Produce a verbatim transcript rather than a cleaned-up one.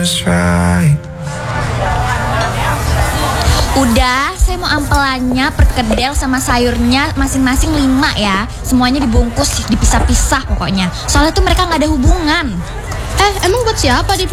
just right. Udah, saya mau ampelannya, perkedel sama sayurnya masing-masing lima ya. Semuanya dibungkus, dipisah-pisah pokoknya. Soalnya tuh mereka nggak ada hubungan. Eh, emang buat siapa di